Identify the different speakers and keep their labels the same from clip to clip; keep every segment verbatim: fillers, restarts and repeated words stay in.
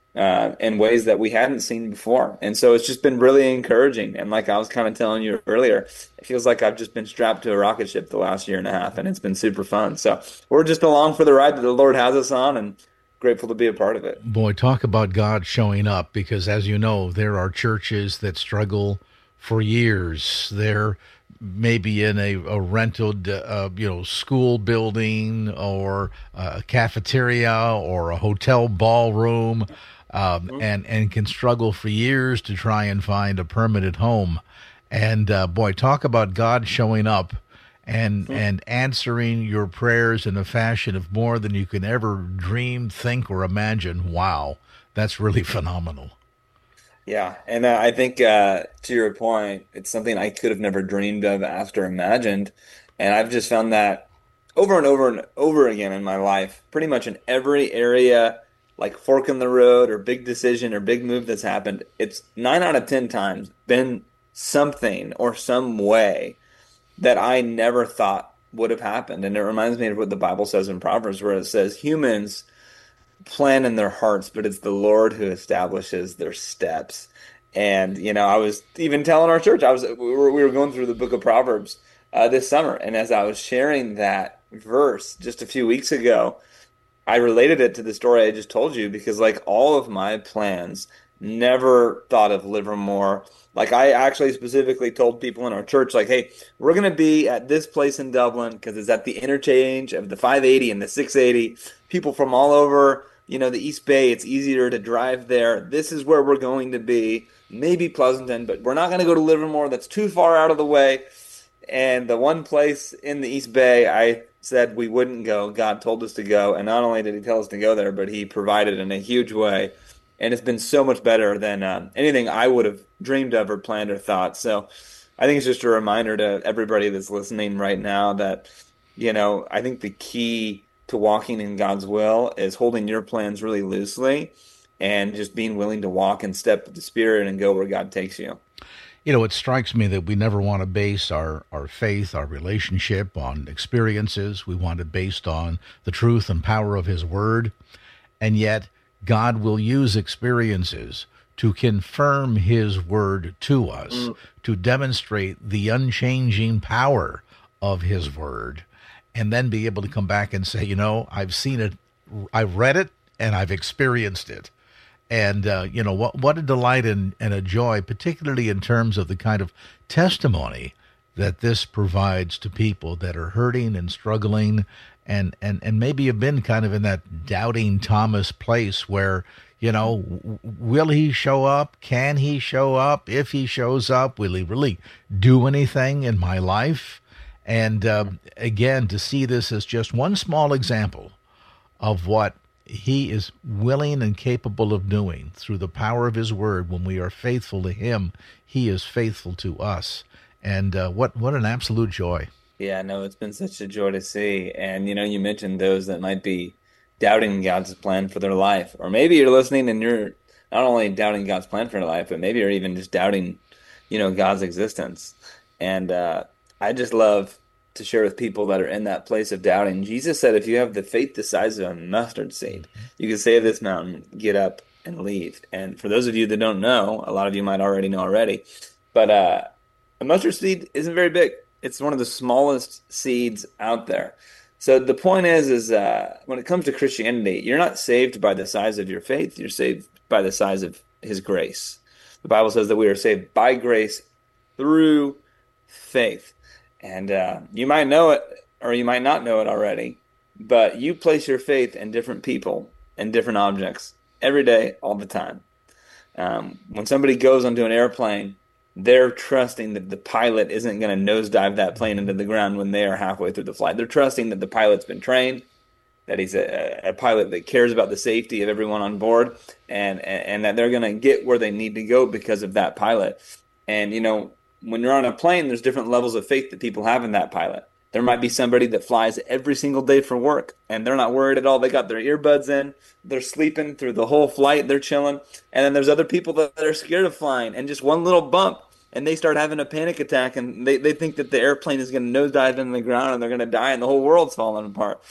Speaker 1: uh, in ways that we hadn't seen before. And so it's just been really encouraging. And like I was kind of telling you earlier, it feels like I've just been strapped to a rocket ship the last year and a half, and it's been super fun. So we're just along for the ride that the Lord has us on, and grateful to be a part of it.
Speaker 2: Boy, talk about God showing up, because as you know, there are churches that struggle for years. They're maybe in a, a rented, uh, you know, school building or a cafeteria or a hotel ballroom, um,
Speaker 1: Mhm.
Speaker 2: and and can struggle for years to try and find a permanent home. And uh, boy, talk about God showing up and and answering your prayers in a fashion of more than you can ever dream, think, or imagine. Wow, that's really phenomenal.
Speaker 1: Yeah, and uh, I think uh, to your point, it's something I could have never dreamed of, asked, or imagined, and I've just found that over and over and over again in my life, pretty much in every area, like fork in the road or big decision or big move that's happened, it's nine out of ten times been something or some way that I never thought would have happened. And it reminds me of what the Bible says in Proverbs, where it says humans plan in their hearts, but it's the Lord who establishes their steps. And you know, I was even telling our church, I was we were we were going through the book of Proverbs uh, this summer, and as I was sharing that verse just a few weeks ago, I related it to the story I just told you because, like, all of my plans never thought of Livermore. Like, I actually specifically told people in our church, like, hey, we're going to be at this place in Dublin because it's at the interchange of the five eighty and the six eighty. People from all over, you know, the East Bay, it's easier to drive there. This is where we're going to be. Maybe Pleasanton, but we're not going to go to Livermore. That's too far out of the way. And the one place in the East Bay I said we wouldn't go, God told us to go. And not only did he tell us to go there, but he provided in a huge way. And it's been so much better than um, anything I would have dreamed of or planned or thought. So I think it's just a reminder to everybody that's listening right now that, you know, I think the key to walking in God's will is holding your plans really loosely and just being willing to walk in step with the Spirit and go where God takes you.
Speaker 2: You know, it strikes me that we never want to base our, our faith, our relationship on experiences. We want it based on the truth and power of His Word. And yet, God will use experiences to confirm His Word to us,
Speaker 1: Mm.
Speaker 2: to demonstrate the unchanging power of His Word, and then be able to come back and say, you know, I've seen it, I've read it, and I've experienced it. And, uh, you know, what, what a delight and, and a joy, particularly in terms of the kind of testimony that this provides to people that are hurting and struggling and, and, and maybe have been kind of in that doubting Thomas place where, you know, w- will he show up? Can he show up? If he shows up, will he really do anything in my life? And uh, again, to see this as just one small example of what he is willing and capable of doing through the power of his word. When we are faithful to him, he is faithful to us. And uh, what what an absolute joy.
Speaker 1: Yeah, no, it's been such a joy to see. And you know, you mentioned those that might be doubting God's plan for their life. Or maybe you're listening and you're not only doubting God's plan for your life, but maybe you're even just doubting, you know, God's existence. And uh, I just love to share with people that are in that place of doubting. Jesus said, if you have the faith the size of a mustard seed, you can say to this mountain, get up and leave. And for those of you that don't know, a lot of you might already know already, but uh, a mustard seed isn't very big. It's one of the smallest seeds out there. So the point is, is uh, when it comes to Christianity, you're not saved by the size of your faith. You're saved by the size of His grace. The Bible says that we are saved by grace through faith. And uh, you might know it or you might not know it already, but you place your faith in different people and different objects every day, all the time. Um, when somebody goes onto an airplane, they're trusting that the pilot isn't going to nosedive that plane into the ground when they are halfway through the flight. They're trusting that the pilot's been trained, that he's a, a pilot that cares about the safety of everyone on board, and and, and that they're going to get where they need to go because of that pilot. And you know, when you're on a plane, there's different levels of faith that people have in that pilot. There might be somebody that flies every single day for work, and they're not worried at all. They got their earbuds in, they're sleeping through the whole flight, they're chilling. And then there's other people that are scared of flying, and just one little bump, and they start having a panic attack, and they, they think that the airplane is going to nosedive into the ground, and they're going to die, and the whole world's falling apart.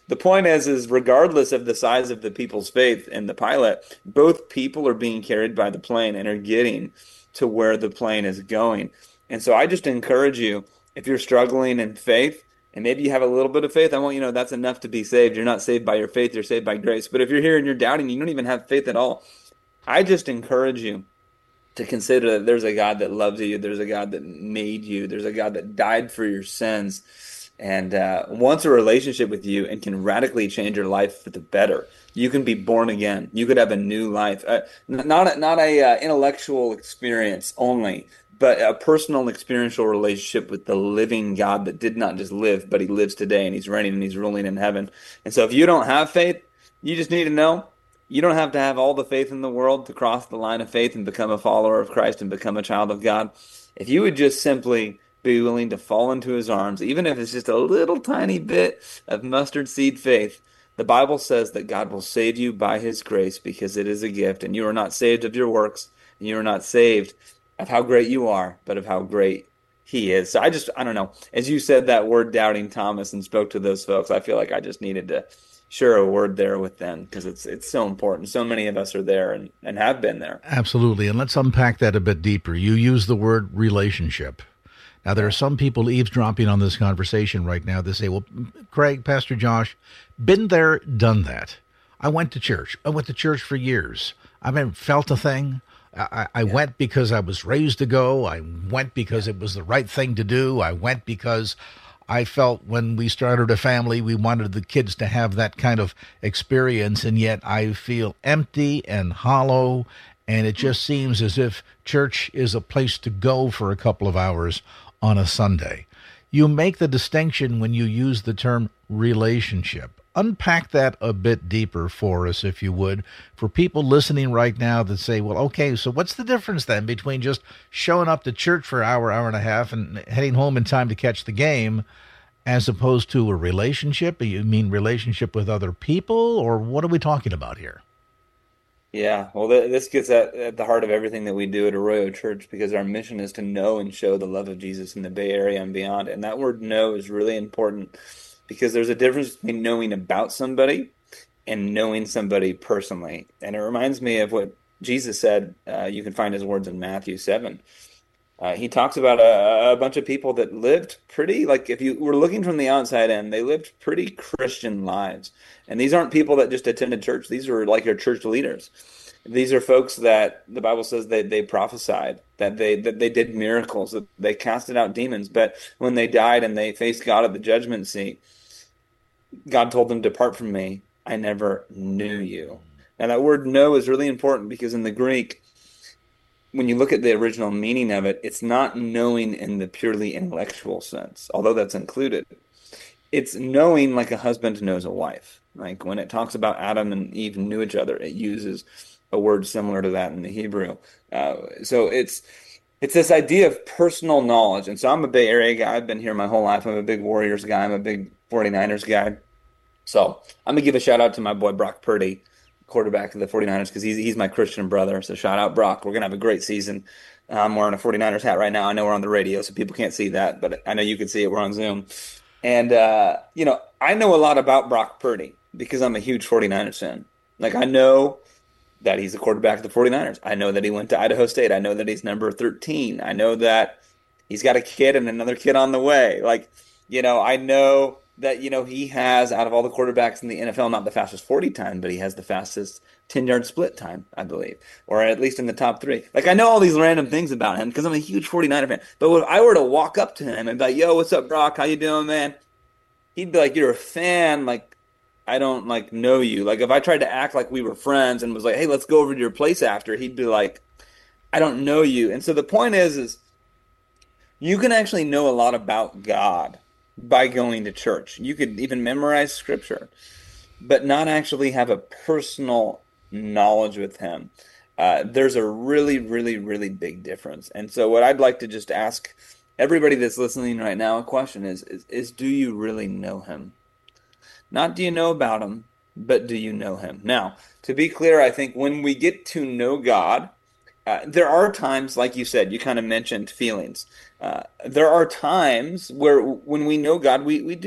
Speaker 1: the point is, is regardless of the size of the people's faith and the pilot, both people are being carried by the plane and are getting to where the plane is going. And so I just encourage you, if you're struggling in faith, and maybe you have a little bit of faith, I want you to know that's enough to be saved. You're not saved by your faith, you're saved by grace. But if you're here and you're doubting, you don't even have faith at all, I just encourage you to consider that there's a God that loves you, there's a God that made you, there's a God that died for your sins, and uh, wants a relationship with you and can radically change your life for the better. You can be born again. You could have a new life, uh, not a, not a uh, intellectual experience only, but a personal experiential relationship with the living God that did not just live, but he lives today, and he's reigning and he's ruling in heaven. And so if you don't have faith, you just need to know you don't have to have all the faith in the world to cross the line of faith and become a follower of Christ and become a child of God. If you would just simply be willing to fall into his arms, even if it's just a little tiny bit of mustard seed faith, the Bible says that God will save you by his grace because it is a gift, and you are not saved of your works, and you are not saved of how great you are, but of how great he is. So I just, I don't know, as you said that word doubting Thomas and spoke to those folks, I feel like I just needed to share a word there with them because it's it's so important. So many of us are there and, and have been there.
Speaker 2: Absolutely. And let's unpack that a bit deeper. You use the word relationship. Now, there are some people eavesdropping on this conversation right now that say, well, Craig, Pastor Josh, been there, done that. I went to church. I went to church for years. I haven't felt a thing. I, I yeah. went because I was raised to go. I went because it was the right thing to do. I went because I felt when we started a family, we wanted the kids to have that kind of experience, and yet I feel empty and hollow, and it just seems as if church is a place to go for a couple of hours on a Sunday. You make the distinction when you use the term relationship. Unpack that a bit deeper for us, if you would, for people listening right now that say, well, okay, so what's the difference then between just showing up to church for an hour, hour and a half and heading home in time to catch the game as opposed to a relationship? You mean relationship with other people, or what are we talking about here?
Speaker 1: Yeah, well, th- this gets at, at the heart of everything that we do at Arroyo Church, because our mission is to know and show the love of Jesus in the Bay Area and beyond. And that word know is really important because there's a difference between knowing about somebody and knowing somebody personally. And it reminds me of what Jesus said. Uh, you can find his words in Matthew seven. Uh, he talks about a, a bunch of people that lived pretty, like if you were looking from the outside in, they lived pretty Christian lives. And these aren't people that just attended church. These were like your church leaders. These are folks that the Bible says that they prophesied, that they that they did miracles, that they casted out demons. But when they died and they faced God at the judgment seat, God told them, "Depart from me, I never knew you." Now that word know is really important because in the Greek, when you look at the original meaning of it, it's not knowing in the purely intellectual sense, although that's included. It's knowing like a husband knows a wife. Like when it talks about Adam and Eve knew each other, it uses a word similar to that in the Hebrew. Uh, so it's it's this idea of personal knowledge. And so I'm a Bay Area guy. I've been here my whole life. I'm a big Warriors guy. I'm a big forty-niners guy. So I'm going to give a shout out to my boy Brock Purdy, quarterback of the forty-niners, because he's, he's my Christian brother. So shout out, Brock. We're going to have a great season. I'm wearing a forty-niners hat right now. I know we're on the radio, so people can't see that, but I know you can see it. We're on Zoom. And, uh, you know, I know a lot about Brock Purdy because I'm a huge forty-niners fan. Like, I know that he's the quarterback of the forty-niners. I know that he went to Idaho State. I know that he's number thirteen. I know that he's got a kid and another kid on the way. Like, you know, I know that, you know, he has, out of all the quarterbacks in the N F L, not the fastest forty time, but he has the fastest ten-yard split time, I believe, or at least in the top three. Like, I know all these random things about him because I'm a huge forty-niner fan. But if I were to walk up to him and be like, yo, what's up, Brock? How you doing, man? He'd be like, you're a fan. Like, I don't, like, know you. Like, if I tried to act like we were friends and was like, hey, let's go over to your place after, he'd be like, I don't know you. And so the point is, is you can actually know a lot about God by going to church. You could even memorize scripture, but not actually have a personal knowledge with him. Uh, there's a really, really, really big difference. And so what I'd like to just ask everybody that's listening right now a question is, is, is do you really know him? Not do you know about him, but do you know him? Now, to be clear, I think when we get to know God, Uh, there are times, like you said, you kind of mentioned feelings. Uh, there are times where when we know God, we, we do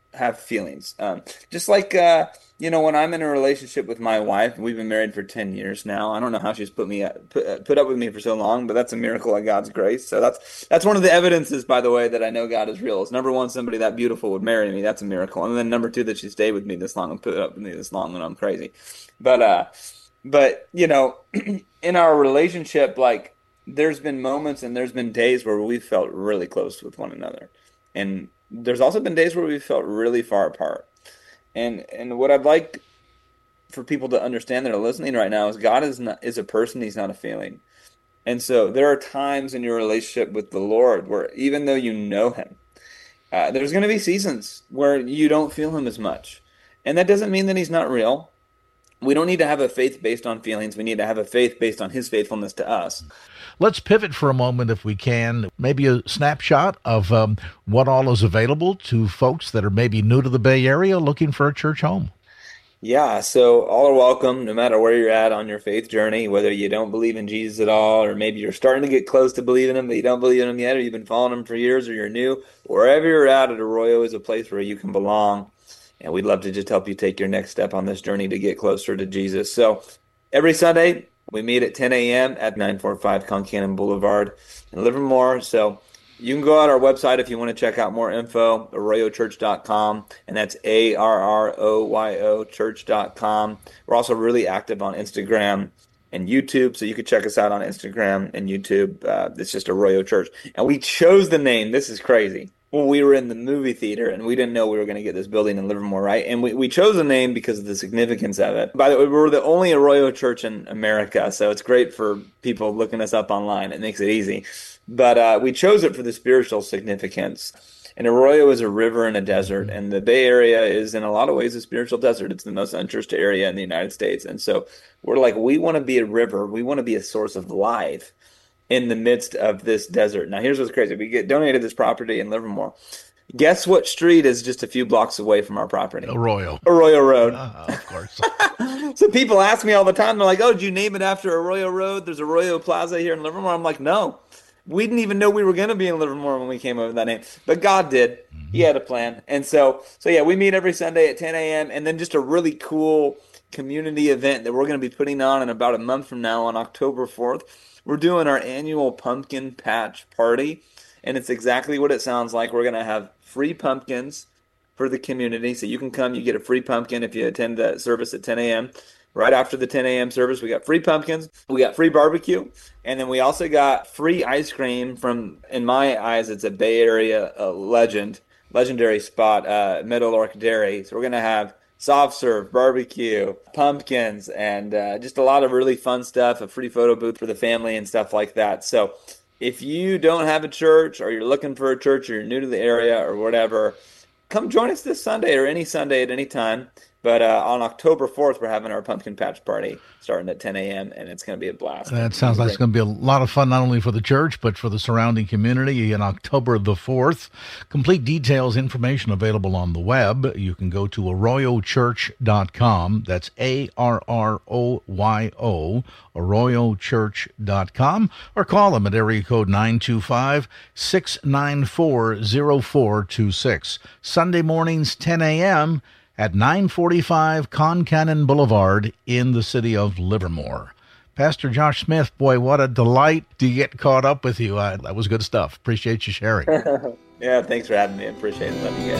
Speaker 1: have feelings. Um, just like, uh, you know, when I'm in a relationship with my wife, we've been married for ten years now. I don't know how she's put me up, put, uh, put up with me for so long, but that's a miracle of God's grace. So that's that's one of the evidences, by the way, that I know God is real. Is number one, somebody that beautiful would marry me. That's a miracle. And then number two, that she stayed with me this long and put up with me this long when I'm crazy. But uh, but you know, in our relationship, like there's been moments and there's been days where we felt really close with one another. And there's also been days where we felt really far apart. And and what I'd like for people to understand that are listening right now is God is not is a person, he's not a feeling. And so there are times in your relationship with the Lord where even though you know him, uh, there's going to be seasons where you don't feel him as much. And that doesn't mean that he's not real. We don't need to have a faith based on feelings. We need to have a faith based on his faithfulness to us.
Speaker 2: Let's pivot for a moment, if we can, maybe a snapshot of um, what all is available to folks that are maybe new to the Bay Area looking for a church home.
Speaker 1: Yeah, so all are welcome, no matter where you're at on your faith journey, whether you don't believe in Jesus at all, or maybe you're starting to get close to believing him, but you don't believe in him yet, or you've been following him for years, or you're new. Wherever you're at, at Arroyo is a place where you can belong. And we'd love to just help you take your next step on this journey to get closer to Jesus. So every Sunday, we meet at ten a.m. at nine forty-five Concannon Boulevard in Livermore. So you can go on our website if you want to check out more info, arroyo church dot com, and that's A R R O Y O church dot com. We're also really active on Instagram and YouTube, so you can check us out on Instagram and YouTube. Uh, it's just Arroyo Church. And we chose the name. This is crazy. Well, we were in the movie theater, and we didn't know we were going to get this building in Livermore, right? And we, we chose the name because of the significance of it. By the way, we're the only Arroyo church in America, so it's great for people looking us up online. It makes it easy. But uh, we chose it for the spiritual significance. And Arroyo is a river in a desert, and the Bay Area is in a lot of ways a spiritual desert. It's the most unchurched area in the United States. And so we're like, we want to be a river. We want to be a source of life in the midst of this desert. Now, here's what's crazy. We get donated this property in Livermore. Guess what street is just a few blocks away from our property?
Speaker 2: Arroyo.
Speaker 1: Arroyo Road.
Speaker 2: Uh, of course.
Speaker 1: So people ask me all the time, they're like, oh, did you name it after Arroyo Road? There's Arroyo Plaza here in Livermore. I'm like, no. We didn't even know we were going to be in Livermore when we came up with that name. But God did. Mm-hmm. He had a plan. And so, so yeah, we meet every Sunday at ten a.m. And then just a really cool community event that we're going to be putting on in about a month from now on October fourth. We're doing our annual pumpkin patch party, and it's exactly what it sounds like. We're going to have free pumpkins for the community, so you can come. You get a free pumpkin if you attend the service at ten a.m. Right after the ten a.m. service, we got free pumpkins, we got free barbecue, and then we also got free ice cream from, in my eyes, it's a Bay Area uh, legend, legendary spot, uh, Meadowlark Dairy. So we're going to have soft serve, barbecue, pumpkins, and uh, just a lot of really fun stuff, a free photo booth for the family and stuff like that. So if you don't have a church, or you're looking for a church, or you're new to the area or whatever, come join us this Sunday or any Sunday at any time. But uh, on October fourth, we're having our pumpkin patch party starting at ten a.m., and it's going to be a blast.
Speaker 2: That sounds like it's going to be a lot of fun, not only for the church, but for the surrounding community on October the fourth. Complete details, information available on the web. You can go to arroyo church dot com. That's A R R O Y O, arroyo church dot com. Or call them at area code nine two five, six nine four, zero four two six. Sunday mornings, ten a.m., at nine forty-five Concannon Boulevard in the city of Livermore. Pastor Josh Smith, boy, what a delight to get caught up with you. Uh, that was good stuff. Appreciate you sharing.
Speaker 1: Yeah, thanks for having me. I appreciate it. Love you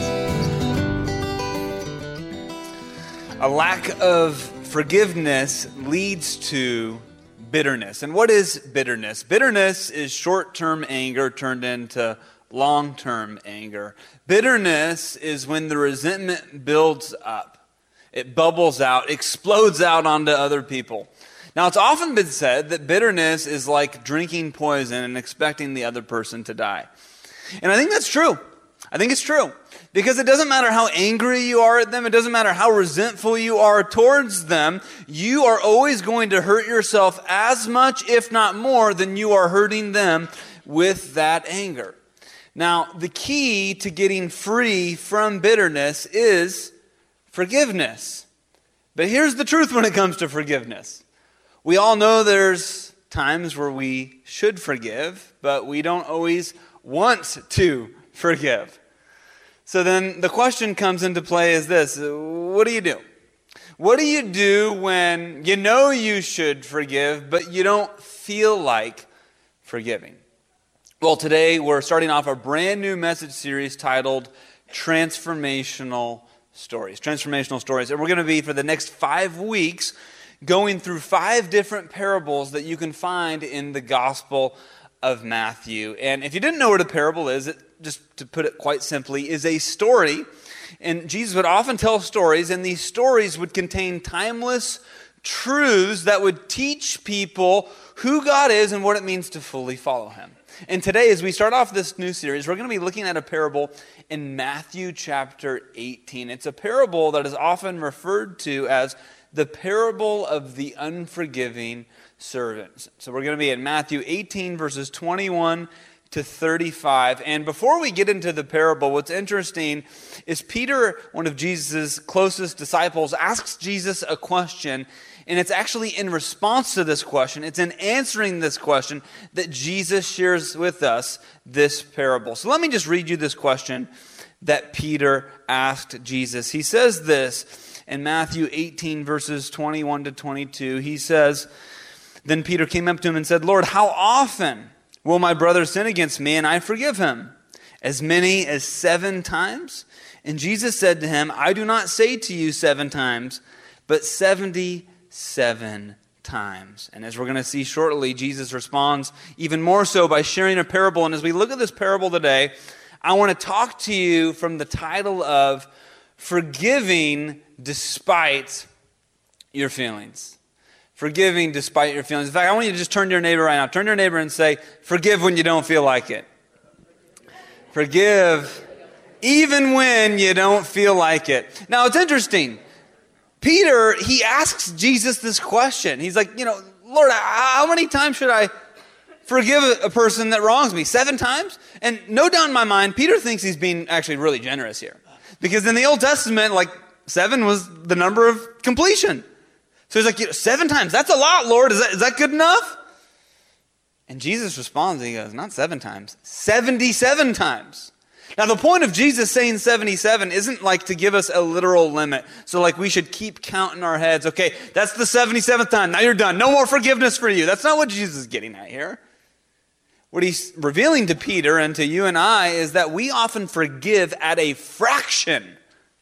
Speaker 1: guys. A lack of forgiveness leads to bitterness. And what is bitterness? Bitterness is short-term anger turned into long-term anger. Bitterness is when the resentment builds up. It bubbles out, explodes out onto other people. Now, it's often been said that bitterness is like drinking poison and expecting the other person to die. And I think that's true. I think it's true. Because it doesn't matter how angry you are at them, it doesn't matter how resentful you are towards them, you are always going to hurt yourself as much, if not more, than you are hurting them with that anger. Now, the key to getting free from bitterness is forgiveness. But here's the truth when it comes to forgiveness. We all know there's times where we should forgive, but we don't always want to forgive.
Speaker 3: So then the question comes into play is this: what do you do? What do you do when you know you should forgive, but you don't feel like forgiving? Well, today we're starting off a brand new message series titled Transformational Stories. Transformational Stories. And we're going to be, for the next five weeks, going through five different parables that you can find in the Gospel of Matthew. And if you didn't know what a parable is, it, just to put it quite simply, is a story. And Jesus would often tell stories, and these stories would contain timeless truths that would teach people who God is and what it means to fully follow Him. And today, as we start off this new series, we're going to be looking at a parable in Matthew chapter eighteen. It's a parable that is often referred to as the parable of the unforgiving servant. So we're going to be in Matthew eighteen, verses twenty-one to thirty-five. And before we get into the parable, what's interesting is Peter, one of Jesus' closest disciples, asks Jesus a question. And it's actually in response to this question, it's in answering this question that Jesus shares with us this parable. So let me just read you this question that Peter asked Jesus. He says this in Matthew eighteen, verses twenty-one to twenty-two. He says, "Then Peter came up to him and said, 'Lord, how often will my brother sin against me and I forgive him? As many as seven times?' And Jesus said to him, 'I do not say to you seven times, but seventy seven times.'" And as we're going to see shortly, Jesus responds even more so by sharing a parable. And as we look at this parable today, I want to talk to you from the title of Forgiving Despite Your Feelings. Forgiving despite your feelings. In fact, I want you to just turn to your neighbor right now. Turn to your neighbor and say, forgive when you don't feel like it. Forgive even when you don't feel like it. Now, it's interesting. Peter, he asks Jesus this question. He's like, you know, Lord, how many times should I forgive a person that wrongs me? Seven times? And no doubt in my mind, Peter thinks he's being actually really generous here. Because in the Old Testament, like, seven was the number of completion. So he's like, you know, seven times, that's a lot, Lord. Is that, is that good enough? And Jesus responds, and he goes, not seven times, seventy-seven times. Now, the point of Jesus saying seventy-seven isn't like to give us a literal limit. So like we should keep counting our heads. Okay, that's the seventy-seventh time. Now you're done. No more forgiveness for you. That's not what Jesus is getting at here. What he's revealing to Peter and to you and I is that we often forgive at a fraction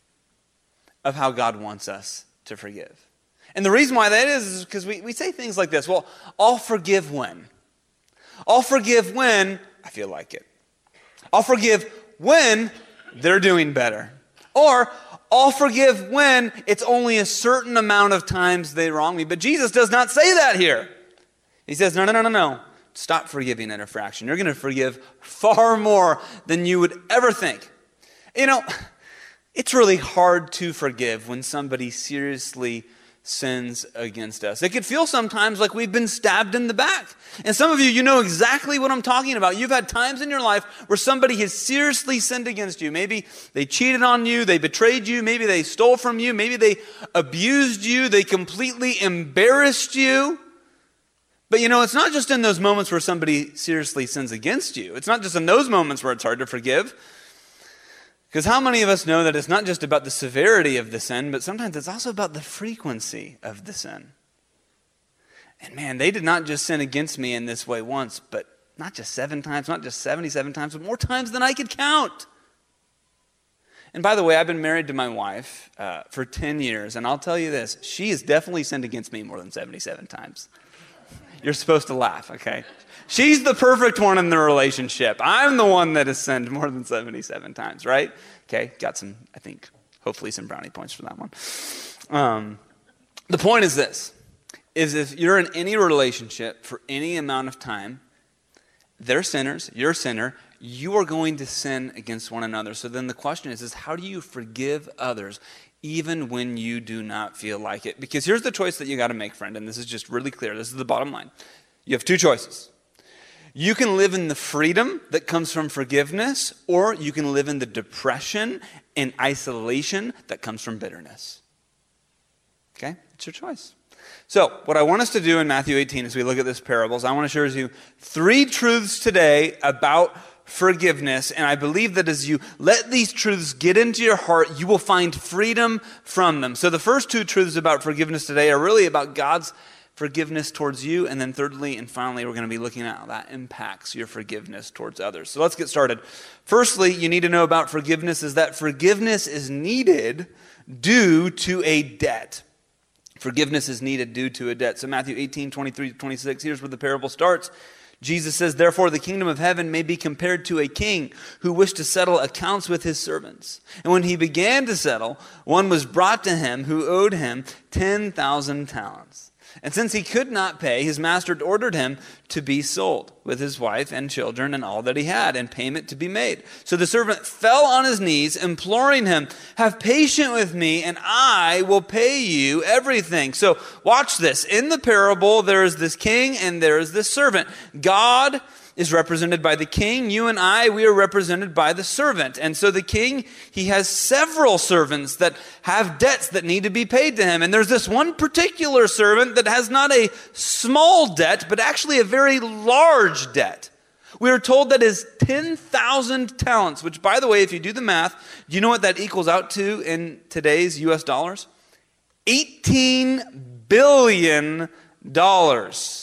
Speaker 3: of how God wants us to forgive. And the reason why that is is because we, we say things like this. Well, I'll forgive when? I'll forgive when I feel like it. I'll forgive when they're doing better. Or I'll forgive when it's only a certain amount of times they wrong me. But Jesus does not say that here. He says, no, no, no, no, no. Stop forgiving at a fraction. You're going to forgive far more than you would ever think. You know, it's really hard to forgive when somebody seriously sins against us. It could feel sometimes like we've been stabbed in the back. And some of you, you know exactly what I'm talking about. You've had times in your life where somebody has seriously sinned against you. Maybe they cheated on you, they betrayed you, maybe they stole from you, maybe they abused you, they completely embarrassed you. But you know, it's not just in those moments where somebody seriously sins against you. It's not just in those moments where it's hard to forgive. Because how many of us know that it's not just about the severity of the sin, but sometimes it's also about the frequency of the sin. And man, they did not just sin against me in this way once, but not just seven times, not just seventy-seven times, but more times than I could count. And by the way, I've been married to my wife uh, for ten years, and I'll tell you this, she has definitely sinned against me more than seventy-seven times. You're supposed to laugh, okay? She's the perfect one in the relationship. I'm the one that has sinned more than seventy-seven times, right? Okay, got some, I think, hopefully some brownie points for that one. Um, the point is this, is if you're in any relationship for any amount of time, they're sinners, you're a sinner, you are going to sin against one another. So then the question is, is how do you forgive others even when you do not feel like it? Because here's the choice that you got to make, friend, and this is just really clear. This is the bottom line. You have two choices. You can live in the freedom that comes from forgiveness, or you can live in the depression and isolation that comes from bitterness. Okay? It's your choice. So, what I want us to do in Matthew eighteen as we look at this parable is I want to share with you three truths today about forgiveness, and I believe that as you let these truths get into your heart, you will find freedom from them. So the first two truths about forgiveness today are really about God's forgiveness towards you, and then thirdly and finally, we're going to be looking at how that impacts your forgiveness towards others. So let's get started. Firstly, you need to know about forgiveness is that forgiveness is needed due to a debt. Forgiveness is needed due to a debt. So Matthew eighteen, twenty-three to twenty-six, here's where the parable starts. Jesus says, therefore the kingdom of heaven may be compared to a king who wished to settle accounts with his servants. And when he began to settle, one was brought to him who owed him ten thousand talents. And since he could not pay, his master ordered him to be sold with his wife and children and all that he had, and payment to be made. So the servant fell on his knees, imploring him, have patience with me, and I will pay you everything. So watch this. In the parable, there is this king and there is this servant. God is represented by the king. You and I, we are represented by the servant. And so the king, he has several servants that have debts that need to be paid to him. And there's this one particular servant that has not a small debt, but actually a very large debt. We are told that is ten thousand talents, which, by the way, if you do the math, do you know what that equals out to in today's U S dollars? eighteen billion dollars.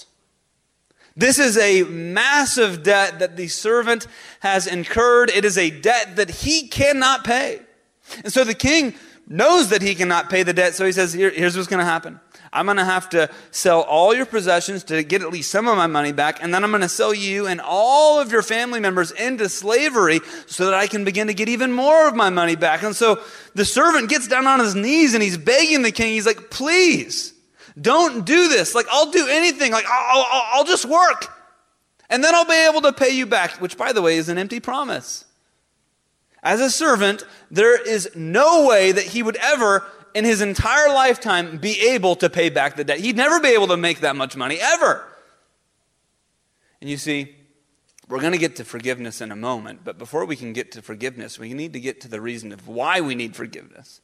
Speaker 3: This is a massive debt that the servant has incurred. It is a debt that he cannot pay. And so the king knows that he cannot pay the debt, so he says, Here, here's what's going to happen. I'm going to have to sell all your possessions to get at least some of my money back, and then I'm going to sell you and all of your family members into slavery so that I can begin to get even more of my money back. And so the servant gets down on his knees and he's begging the king. He's like, please, don't do this. Like, I'll do anything. Like, I'll, I'll, I'll just work. And then I'll be able to pay you back, which, by the way, is an empty promise. As a servant, there is no way that he would ever, in his entire lifetime, be able to pay back the debt. He'd never be able to make that much money, ever. And you see, we're going to get to forgiveness in a moment, but before we can get to forgiveness, we need to get to the reason of why we need forgiveness.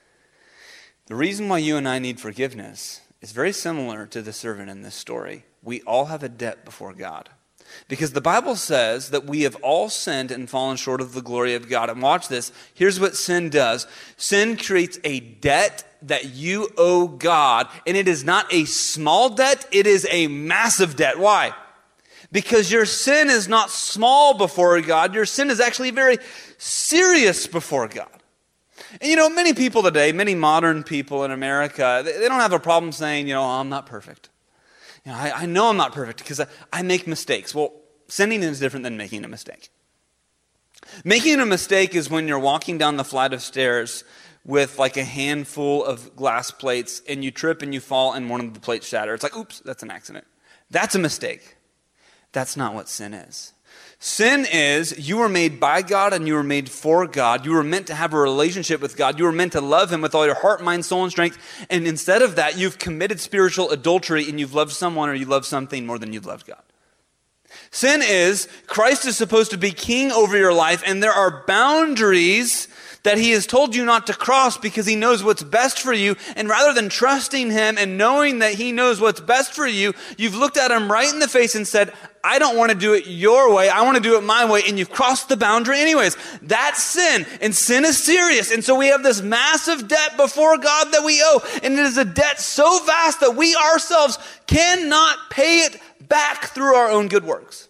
Speaker 3: The reason why you and I need forgiveness is very similar to the servant in this story. We all have a debt before God. Because the Bible says that we have all sinned and fallen short of the glory of God. And watch this. Here's what sin does. Sin creates a debt that you owe God. And it is not a small debt. It is a massive debt. Why? Because your sin is not small before God. Your sin is actually very serious before God. And you know, many people today, many modern people in America, they, they don't have a problem saying, you know, oh, I'm not perfect. You know, I, I know I'm not perfect because I, I make mistakes. Well, sinning is different than making a mistake. Making a mistake is when you're walking down the flight of stairs with like a handful of glass plates and you trip and you fall and one of the plates shatter. It's like, oops, that's an accident. That's a mistake. That's not what sin is. Sin is you were made by God and you were made for God. You were meant to have a relationship with God. You were meant to love Him with all your heart, mind, soul, and strength. And instead of that, you've committed spiritual adultery and you've loved someone or you love something more than you've loved God. Sin is Christ is supposed to be king over your life, and there are boundaries that He has told you not to cross because He knows what's best for you. And rather than trusting Him and knowing that He knows what's best for you, you've looked at Him right in the face and said, I don't want to do it your way. I want to do it my way. And you've crossed the boundary anyways. That's sin. And sin is serious. And so we have this massive debt before God that we owe. And it is a debt so vast that we ourselves cannot pay it back through our own good works.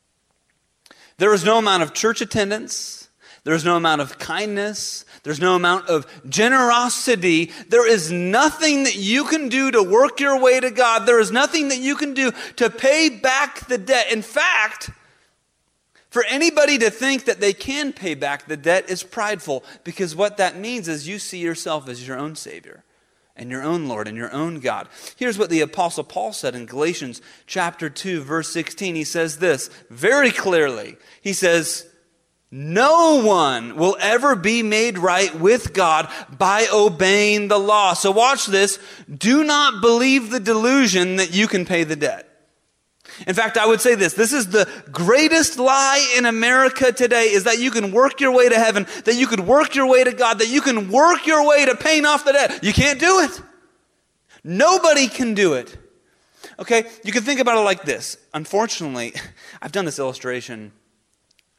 Speaker 3: There is no amount of church attendance. There's no amount of kindness. There's no amount of generosity. There is nothing that you can do to work your way to God. There is nothing that you can do to pay back the debt. In fact, for anybody to think that they can pay back the debt is prideful, because what that means is you see yourself as your own Savior and your own Lord and your own God. Here's what the Apostle Paul said in Galatians chapter two, verse sixteen. He says this very clearly. He says, no one will ever be made right with God by obeying the law. So watch this. Do not believe the delusion that you can pay the debt. In fact, I would say this. This is the greatest lie in America today, is that you can work your way to heaven, that you could work your way to God, that you can work your way to paying off the debt. You can't do it. Nobody can do it. Okay? You can think about it like this. Unfortunately, I've done this illustration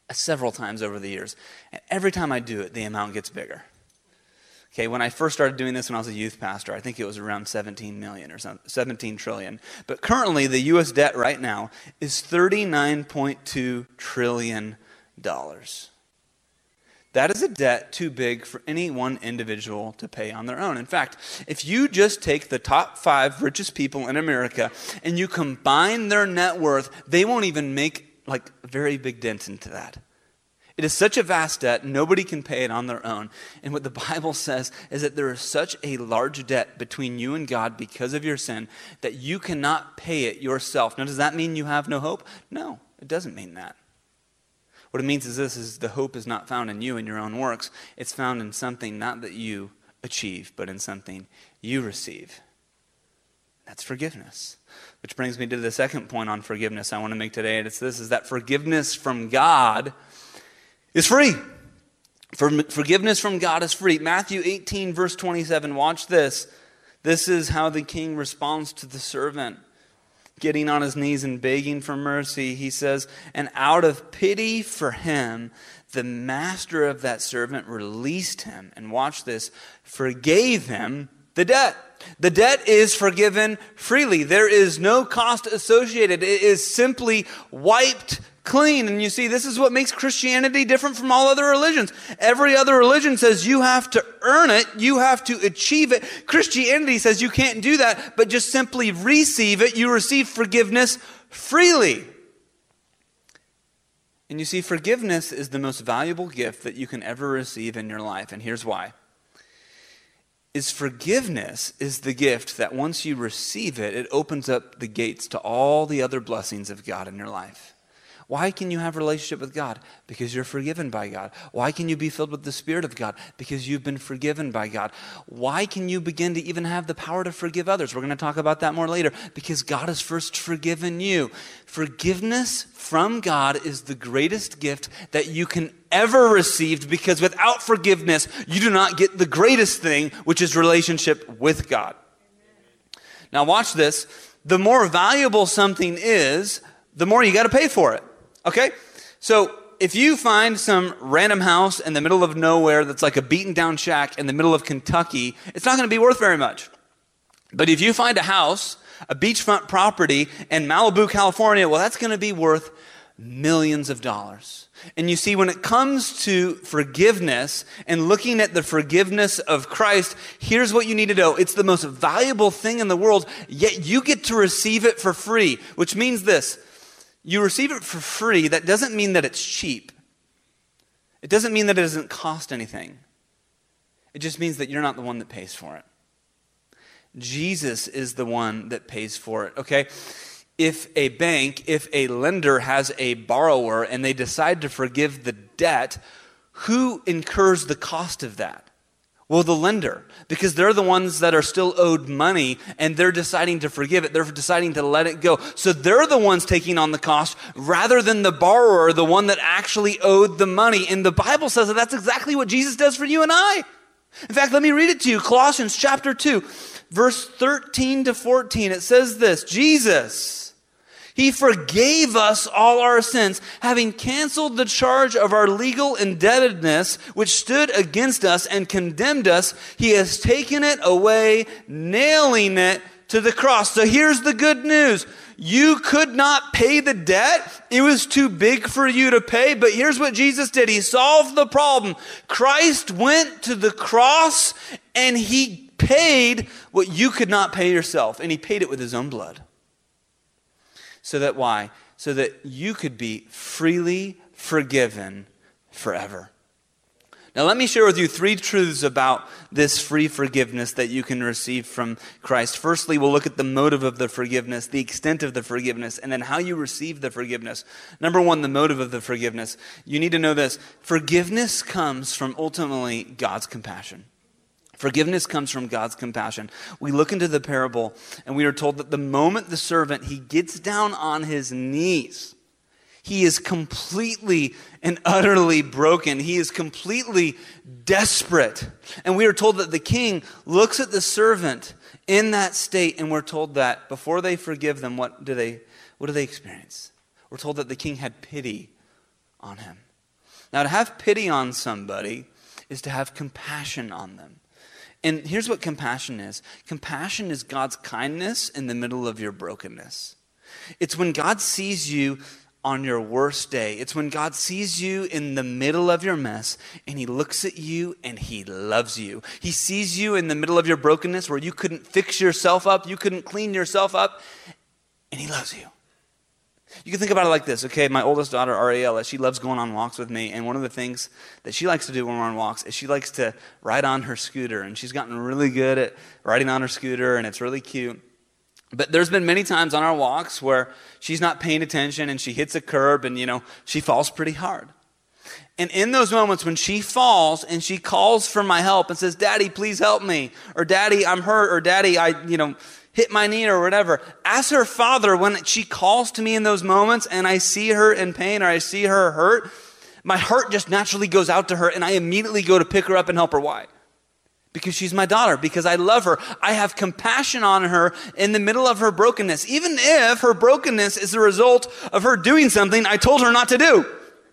Speaker 3: several times over the years. And every time I do it, the amount gets bigger. Okay, when I first started doing this when I was a youth pastor, I think it was around seventeen million or something, seventeen trillion. But currently, the U S debt right now is thirty-nine point two trillion dollars. That is a debt too big for any one individual to pay on their own. In fact, if you just take the top five richest people in America and you combine their net worth, they won't even make like a very big dent into that. It is such a vast debt, nobody can pay it on their own. And what the Bible says is that there is such a large debt between you and God because of your sin that you cannot pay it yourself. Now, does that mean you have no hope? No, it doesn't mean that. What it means is this, is the hope is not found in you and your own works. It's found in something not that you achieve, but in something you receive. That's forgiveness. Which brings me to the second point on forgiveness I want to make today, and it's this, is that forgiveness from God is free. For, forgiveness from God is free. Matthew eighteen, verse twenty-seven, watch this. This is how the king responds to the servant. Getting on his knees and begging for mercy, he says, and out of pity for him, the master of that servant released him, and watch this, forgave him the debt. The debt is forgiven freely. There is no cost associated. It is simply wiped clean. And you see, this is what makes Christianity different from all other religions. Every other religion says you have to earn it, you have to achieve it. Christianity says you can't do that, but just simply receive it. You receive forgiveness freely. And you see, forgiveness is the most valuable gift that you can ever receive in your life. And here's why. Is forgiveness is the gift that once you receive it, it opens up the gates to all the other blessings of God in your life. Why can you have a relationship with God? Because you're forgiven by God. Why can you be filled with the Spirit of God? Because you've been forgiven by God. Why can you begin to even have the power to forgive others? We're going to talk about that more later. Because God has first forgiven you. Forgiveness from God is the greatest gift that you can ever receive, because without forgiveness, you do not get the greatest thing, which is relationship with God. Now watch this. The more valuable something is, the more you got to pay for it. Okay? So if you find some random house in the middle of nowhere that's like a beaten down shack in the middle of Kentucky, it's not going to be worth very much. But if you find a house, a beachfront property in Malibu, California, well, that's going to be worth millions of dollars. And you see, when it comes to forgiveness and looking at the forgiveness of Christ, here's what you need to know. It's the most valuable thing in the world, yet you get to receive it for free, which means this. You receive it for free. That doesn't mean that it's cheap. It doesn't mean that it doesn't cost anything. It just means that you're not the one that pays for it. Jesus is the one that pays for it, okay? If a bank, if a lender has a borrower and they decide to forgive the debt, who incurs the cost of that? Well, the lender, because they're the ones that are still owed money and they're deciding to forgive it. They're deciding to let it go. So they're the ones taking on the cost rather than the borrower, the one that actually owed the money. And the Bible says that that's exactly what Jesus does for you and I. In fact, let me read it to you. Colossians chapter two, verse thirteen to fourteen. It says this, Jesus, He forgave us all our sins, having canceled the charge of our legal indebtedness, which stood against us and condemned us. He has taken it away, nailing it to the cross. So here's the good news. You could not pay the debt. It was too big for you to pay. But here's what Jesus did. He solved the problem. Christ went to the cross and He paid what you could not pay yourself. And He paid it with His own blood. So that why? So that you could be freely forgiven forever. Now let me share with you three truths about this free forgiveness that you can receive from Christ. Firstly, we'll look at the motive of the forgiveness, the extent of the forgiveness, and then how you receive the forgiveness. Number one, the motive of the forgiveness. You need to know this. Forgiveness comes from ultimately God's compassion. Forgiveness comes from God's compassion. We look into the parable and we are told that the moment the servant, he gets down on his knees, he is completely and utterly broken. He is completely desperate. And we are told that the king looks at the servant in that state, and we're told that before they forgive them, what do they, what do they experience? We're told that the king had pity on him. Now, to have pity on somebody is to have compassion on them. And here's what compassion is. Compassion is God's kindness in the middle of your brokenness. It's when God sees you on your worst day. It's when God sees you in the middle of your mess and he looks at you and he loves you. He sees you in the middle of your brokenness where you couldn't fix yourself up, you couldn't clean yourself up, and he loves you. You can think about it like this, okay? My oldest daughter, Ariella, she loves going on walks with me, and one of the things that she likes to do when we're on walks is she likes to ride on her scooter, and she's gotten really good at riding on her scooter, and it's really cute. But there's been many times on our walks where she's not paying attention, and she hits a curb, and, you know, she falls pretty hard. And in those moments when she falls and she calls for my help and says, Daddy, please help me, or Daddy, I'm hurt, or Daddy, I, you know, hit my knee or whatever. As her father, when she calls to me in those moments and I see her in pain or I see her hurt, my heart just naturally goes out to her and I immediately go to pick her up and help her. Why? Because she's my daughter, because I love her. I have compassion on her in the middle of her brokenness, even if her brokenness is the result of her doing something I told her not to do.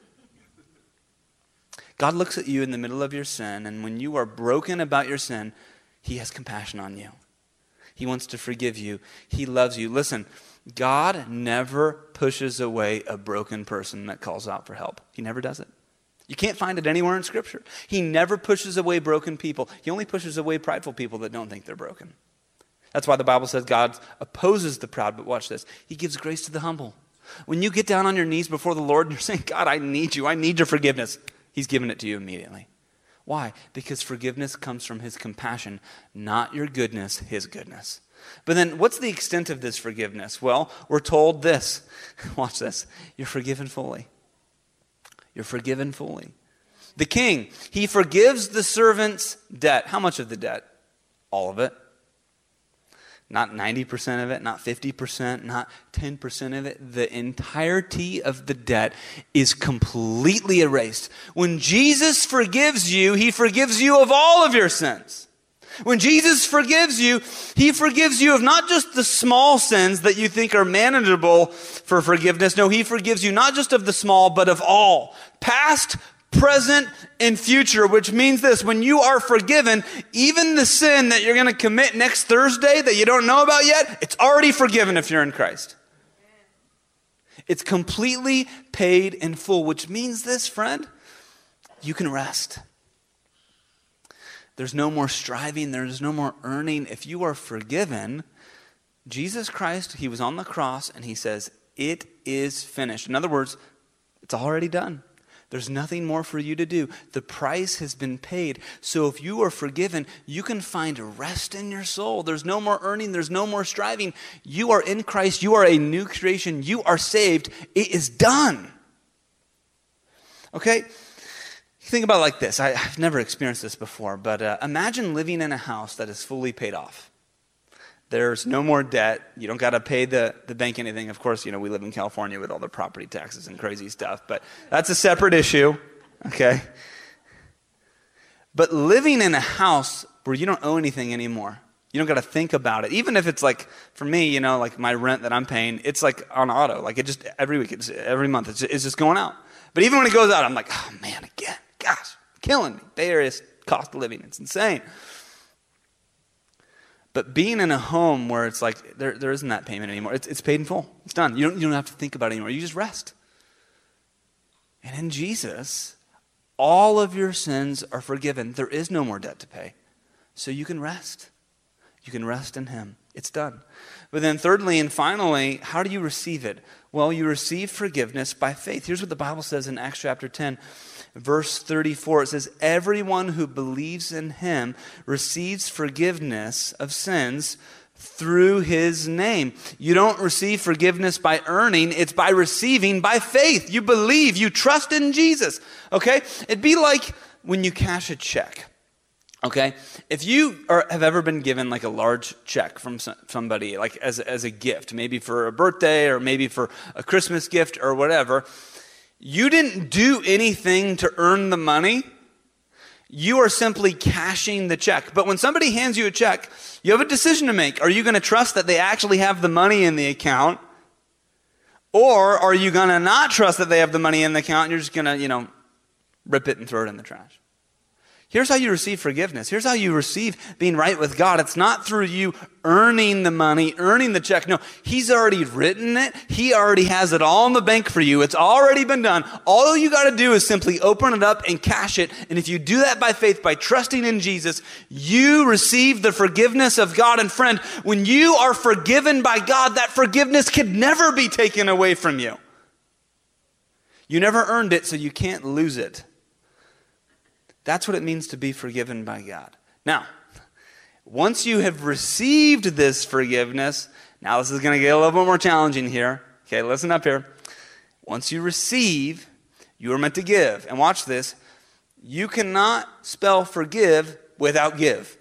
Speaker 3: God looks at you in the middle of your sin, and when you are broken about your sin, he has compassion on you. He wants to forgive you. He loves you. Listen, God never pushes away a broken person that calls out for help. He never does it. You can't find it anywhere in Scripture. He never pushes away broken people. He only pushes away prideful people that don't think they're broken. That's why the Bible says God opposes the proud, but watch this. He gives grace to the humble. When you get down on your knees before the Lord and you're saying, God, I need you. I need your forgiveness. He's given it to you immediately. Why? Because forgiveness comes from his compassion, not your goodness, his goodness. But then what's the extent of this forgiveness? Well, we're told this. Watch this. You're forgiven fully. You're forgiven fully. The king, he forgives the servant's debt. How much of the debt? All of it. Not ninety percent of it, not fifty percent, not ten percent of it. The entirety of the debt is completely erased. When Jesus forgives you, he forgives you of all of your sins. When Jesus forgives you, he forgives you of not just the small sins that you think are manageable for forgiveness. No, he forgives you not just of the small, but of all. Past, present, and future, which means this: when you are forgiven, even the sin that you're going to commit next Thursday that you don't know about yet, it's already forgiven if you're in Christ. It's completely paid in full, which means this, friend, you can rest. There's no more striving. There's no more earning. If you are forgiven, Jesus Christ, he was on the cross and he says, it is finished. In other words, it's already done. There's nothing more for you to do. The price has been paid. So if you are forgiven, you can find rest in your soul. There's no more earning. There's no more striving. You are in Christ. You are a new creation. You are saved. It is done. Okay? Think about it like this. I, I've never experienced this before, but uh, imagine living in a house that is fully paid off. There's no more debt. You don't got to pay the, the bank anything. Of course, you know, we live in California with all the property taxes and crazy stuff, but that's a separate issue, okay? But living in a house where you don't owe anything anymore, you don't got to think about it. Even if it's like, for me, you know, like my rent that I'm paying, it's like on auto. Like it just, every week, it's, every month, it's, it's just going out. But even when it goes out, I'm like, oh man, again, gosh, killing me. Bay Area's cost of living, it's insane. But being in a home where it's like, there, there isn't that payment anymore. It's, it's paid in full. It's done. You don't, you don't have to think about it anymore. You just rest. And in Jesus, all of your sins are forgiven. There is no more debt to pay. So you can rest. You can rest in him. It's done. But then thirdly and finally, how do you receive it? Well, you receive forgiveness by faith. Here's what the Bible says in Acts chapter ten. Verse thirty-four, it says, everyone who believes in him receives forgiveness of sins through his name. You don't receive forgiveness by earning, it's by receiving by faith. You believe, you trust in Jesus, okay? It'd be like when you cash a check, okay? If you are, have ever been given like a large check from somebody, like as, as a gift, maybe for a birthday or maybe for a Christmas gift or whatever, you didn't do anything to earn the money. You are simply cashing the check. But when somebody hands you a check, you have a decision to make. Are you going to trust that they actually have the money in the account? Or are you going to not trust that they have the money in the account and you're just going to, you know, rip it and throw it in the trash. Here's how you receive forgiveness. Here's how you receive being right with God. It's not through you earning the money, earning the check. No, he's already written it. He already has it all in the bank for you. It's already been done. All you got to do is simply open it up and cash it. And if you do that by faith, by trusting in Jesus, you receive the forgiveness of God. And friend, when you are forgiven by God, that forgiveness could never be taken away from you. You never earned it, so you can't lose it. That's what it means to be forgiven by God. Now, once you have received this forgiveness, now this is going to get a little bit more challenging here. Okay, listen up here. Once you receive, you are meant to give. And watch this. You cannot spell forgive without give.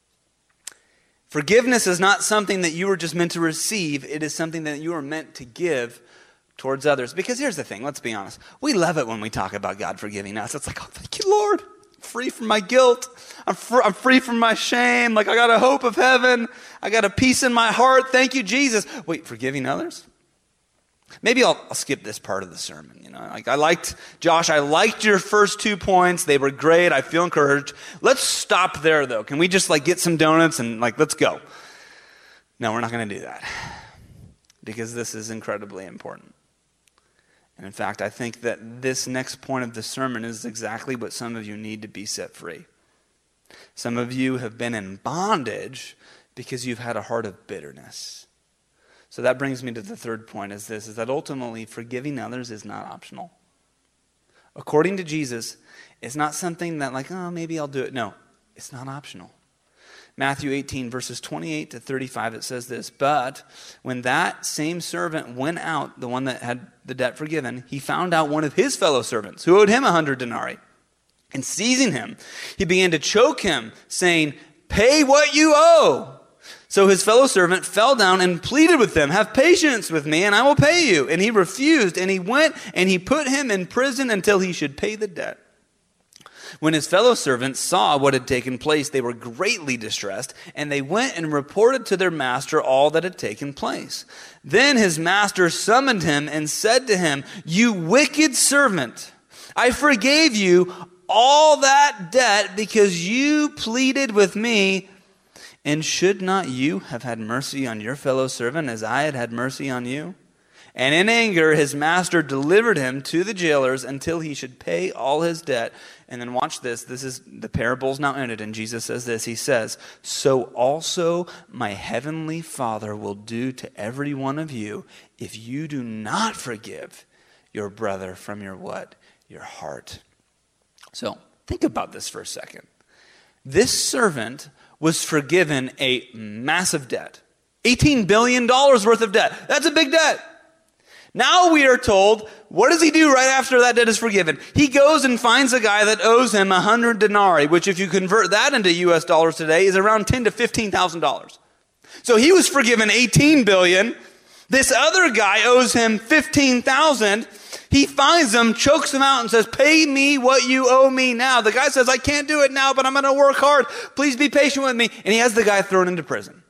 Speaker 3: Forgiveness is not something that you are just meant to receive. It is something that you are meant to give towards others. Because here's the thing, let's be honest. We love it when we talk about God forgiving us. It's like, oh, thank you, Lord. Free from my guilt. I'm, fr- I'm free from my shame. Like I got a hope of heaven. I got a peace in my heart. Thank you, Jesus. Wait, forgiving others? Maybe I'll, I'll skip this part of the sermon. You know, like I liked, Josh, I liked your first two points. They were great. I feel encouraged. Let's stop there though. Can we just like get some donuts and like, let's go. No, we're not going to do that because this is incredibly important. And in fact, I think that this next point of the sermon is exactly what some of you need to be set free. Some of you have been in bondage because you've had a heart of bitterness. So that brings me to the third point is this, is that ultimately forgiving others is not optional. According to Jesus, it's not something that like, oh, maybe I'll do it. No, it's not optional. Matthew eighteen, verses twenty-eight to thirty-five, it says this, but when that same servant went out, the one that had the debt forgiven, he found out one of his fellow servants who owed him a hundred denarii. And seizing him, he began to choke him, saying, pay what you owe. So his fellow servant fell down and pleaded with them, have patience with me and I will pay you. And he refused, and he went and he put him in prison until he should pay the debt. When his fellow servants saw what had taken place, they were greatly distressed, and they went and reported to their master all that had taken place. Then his master summoned him and said to him, you wicked servant, I forgave you all that debt because you pleaded with me. And should not you have had mercy on your fellow servant as I had had mercy on you? And in anger, his master delivered him to the jailers until he should pay all his debt. And then watch this. This is the parable's now ended. And Jesus says this. He says, so also my heavenly Father will do to every one of you if you do not forgive your brother from your what? Your heart. So think about this for a second. This servant was forgiven a massive debt. eighteen billion dollars worth of debt. That's a big debt. Now we are told, what does he do right after that debt is forgiven? He goes and finds a guy that owes him a hundred denarii, which if you convert that into U S dollars today is around ten to fifteen thousand dollars. So he was forgiven eighteen billion dollars. This other guy owes him fifteen thousand dollars. He finds him, chokes him out and says, pay me what you owe me now. The guy says, I can't do it now, but I'm going to work hard. Please be patient with me. And he has the guy thrown into prison.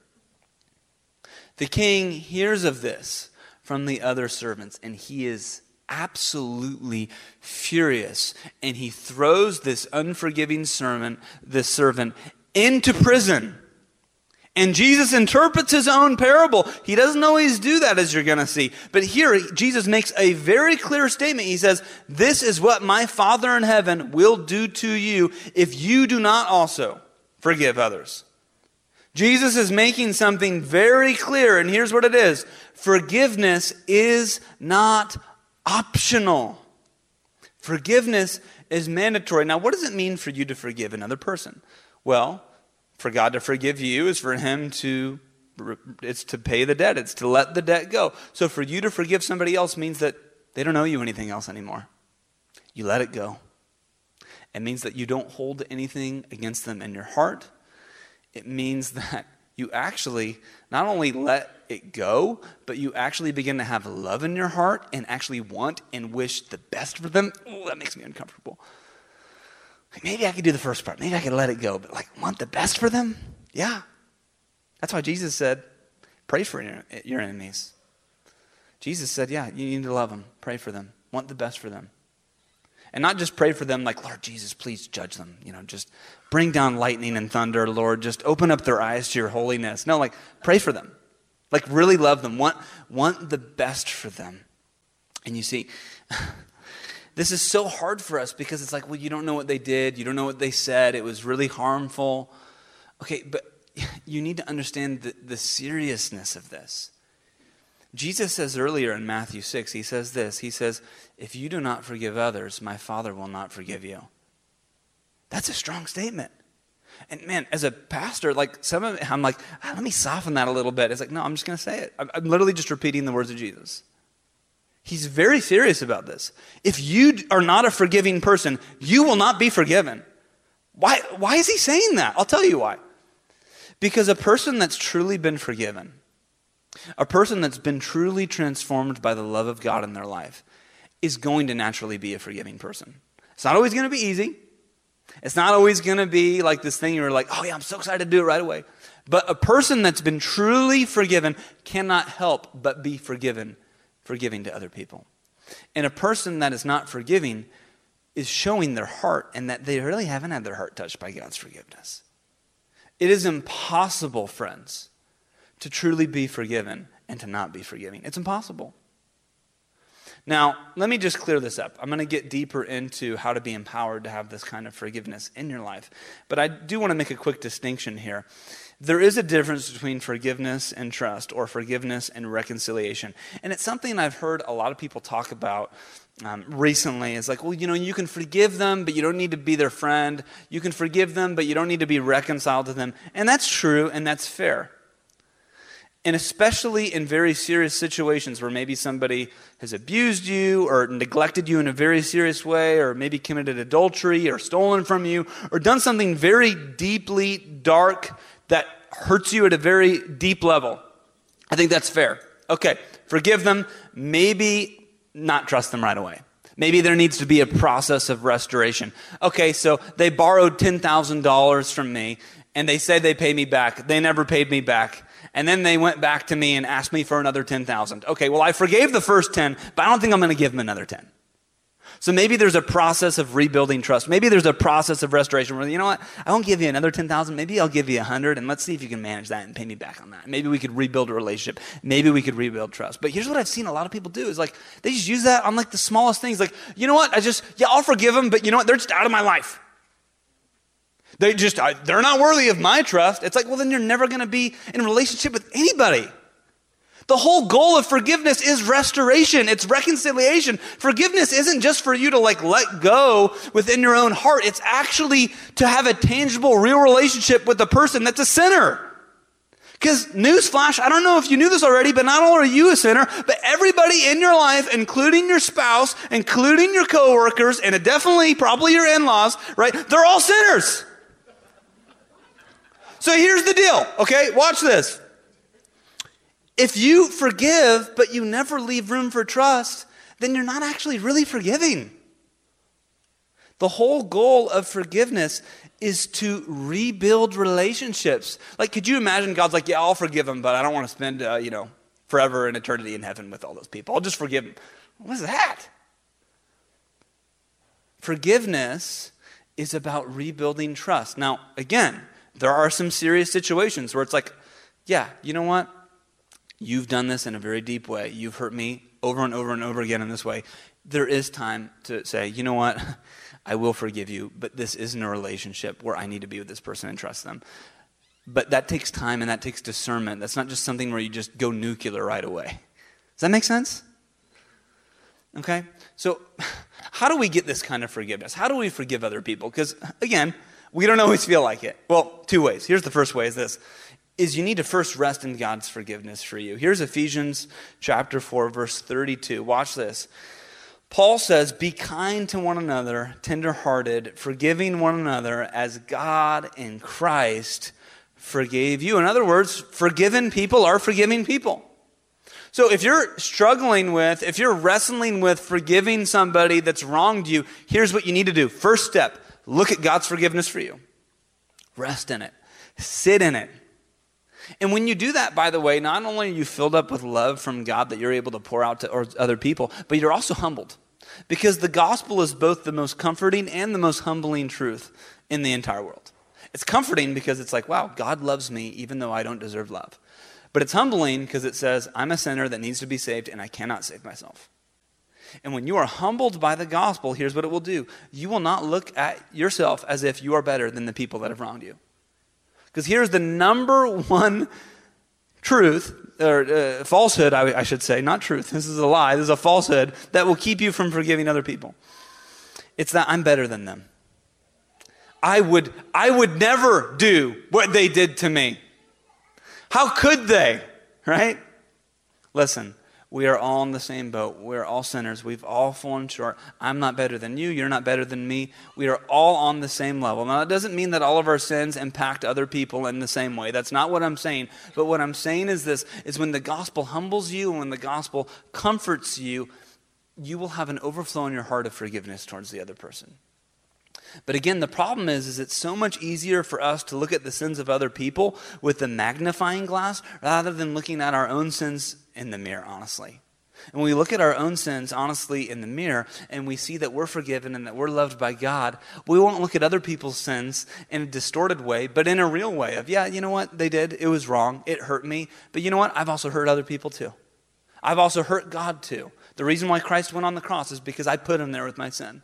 Speaker 3: The king hears of this from the other servants, and he is absolutely furious. And he throws this unforgiving servant, this servant into prison. And Jesus interprets his own parable. He doesn't always do that, as you're going to see. But here, Jesus makes a very clear statement. He says, this is what my Father in heaven will do to you if you do not also forgive others. Jesus is making something very clear, and here's what it is. Forgiveness is not optional. Forgiveness is mandatory. Now, what does it mean for you to forgive another person? Well, for God to forgive you is for him to, it's to pay the debt. It's to let the debt go. So for you to forgive somebody else means that they don't owe you anything else anymore. You let it go. It means that you don't hold anything against them in your heart. It means that you actually not only let it go, but you actually begin to have love in your heart and actually want and wish the best for them. Oh, that makes me uncomfortable. Maybe I could do the first part. Maybe I could let it go. But like, want the best for them? Yeah. That's why Jesus said, pray for your, your enemies. Jesus said, yeah, you need to love them. Pray for them. Want the best for them. And not just pray for them like, Lord Jesus, please judge them. You know, just bring down lightning and thunder, Lord. Just open up their eyes to your holiness. No, like pray for them. Like really love them. Want, want the best for them. And you see, this is so hard for us because it's like, well, you don't know what they did. You don't know what they said. It was really harmful. Okay, but you need to understand the, the seriousness of this. Jesus says earlier in Matthew six, he says this. He says, if you do not forgive others, my Father will not forgive you. That's a strong statement. And man, as a pastor, like some of it, I'm like, ah, let me soften that a little bit. It's like, no, I'm just going to say it. I'm, I'm literally just repeating the words of Jesus. He's very serious about this. If you are not a forgiving person, you will not be forgiven. Why, why is he saying that? I'll tell you why. Because a person that's truly been forgiven, a person that's been truly transformed by the love of God in their life is going to naturally be a forgiving person. It's not always going to be easy. It's not always going to be like this thing you're like, oh yeah, I'm so excited to do it right away. But a person that's been truly forgiven cannot help but be forgiven, forgiving to other people. And a person that is not forgiving is showing their heart and that they really haven't had their heart touched by God's forgiveness. It is impossible, friends, to truly be forgiven and to not be forgiving. It's impossible. Now, let me just clear this up. I'm going to get deeper into how to be empowered to have this kind of forgiveness in your life. But I do want to make a quick distinction here. There is a difference between forgiveness and trust, or forgiveness and reconciliation. And it's something I've heard a lot of people talk about um, recently. It's like, well, you know, you can forgive them, but you don't need to be their friend. You can forgive them, but you don't need to be reconciled to them. And that's true, and that's fair. And especially in very serious situations where maybe somebody has abused you or neglected you in a very serious way, or maybe committed adultery or stolen from you or done something very deeply dark that hurts you at a very deep level. I think that's fair. Okay, forgive them, maybe not trust them right away. Maybe there needs to be a process of restoration. Okay, so they borrowed ten thousand dollars from me and they said they pay me back. They never paid me back. And then they went back to me and asked me for another ten thousand. Okay, well, I forgave the first ten, but I don't think I'm going to give them another ten. So maybe there's a process of rebuilding trust. Maybe there's a process of restoration where, you know what, I won't give you another ten thousand. Maybe I'll give you one hundred, and let's see if you can manage that and pay me back on that. Maybe we could rebuild a relationship. Maybe we could rebuild trust. But here's what I've seen a lot of people do is like, they just use that on like the smallest things. Like, you know what, I just, yeah, I'll forgive them, but you know what, they're just out of my life. They just, I, they're not worthy of my trust. It's like, well, then you're never going to be in a relationship with anybody. The whole goal of forgiveness is restoration. It's reconciliation. Forgiveness isn't just for you to like let go within your own heart. It's actually to have a tangible, real relationship with the person that's a sinner. Because newsflash, I don't know if you knew this already, but not only are you a sinner, but everybody in your life, including your spouse, including your coworkers, and definitely probably your in-laws, right? They're all sinners. So here's the deal, okay? Watch this. If you forgive, but you never leave room for trust, then you're not actually really forgiving. The whole goal of forgiveness is to rebuild relationships. Like, could you imagine God's like, yeah, I'll forgive them, but I don't want to spend, uh, you know, forever in eternity in heaven with all those people. I'll just forgive them. What is that? Forgiveness is about rebuilding trust. Now, again, there are some serious situations where it's like, yeah, you know what? You've done this in a very deep way. You've hurt me over and over and over again in this way. There is time to say, you know what? I will forgive you, but this isn't a relationship where I need to be with this person and trust them. But that takes time and that takes discernment. That's not just something where you just go nuclear right away. Does that make sense? Okay? So how do we get this kind of forgiveness? How do we forgive other people? Because, again, we don't always feel like it. Well, two ways. Here's the first way is this, is you need to first rest in God's forgiveness for you. Here's Ephesians chapter four, verse thirty-two. Watch this. Paul says, be kind to one another, tenderhearted, forgiving one another as God in Christ forgave you. In other words, forgiven people are forgiving people. So if you're struggling with, if you're wrestling with forgiving somebody that's wronged you, here's what you need to do. First step, look at God's forgiveness for you. Rest in it. Sit in it. And when you do that, by the way, not only are you filled up with love from God that you're able to pour out to other people, but you're also humbled. Because the gospel is both the most comforting and the most humbling truth in the entire world. It's comforting because it's like, wow, God loves me even though I don't deserve love. But it's humbling because it says, I'm a sinner that needs to be saved and I cannot save myself. And when you are humbled by the gospel, here's what it will do. You will not look at yourself as if you are better than the people that have wronged you. Because here's the number one truth, or uh, falsehood, I, I should say, not truth. This is a lie. This is a falsehood that will keep you from forgiving other people. It's that I'm better than them. I would, I would never do what they did to me. How could they, right? Listen, we are all in the same boat. We're all sinners. We've all fallen short. I'm not better than you. You're not better than me. We are all on the same level. Now, that doesn't mean that all of our sins impact other people in the same way. That's not what I'm saying. But what I'm saying is this, is when the gospel humbles you and when the gospel comforts you, you will have an overflow in your heart of forgiveness towards the other person. But again, the problem is, is it's so much easier for us to look at the sins of other people with the magnifying glass rather than looking at our own sins in the mirror, honestly. And when we look at our own sins, honestly, in the mirror, and we see that we're forgiven and that we're loved by God, we won't look at other people's sins in a distorted way, but in a real way of, yeah, you know what, they did, it was wrong, it hurt me, but you know what, I've also hurt other people too. I've also hurt God too. The reason why Christ went on the cross is because I put him there with my sin.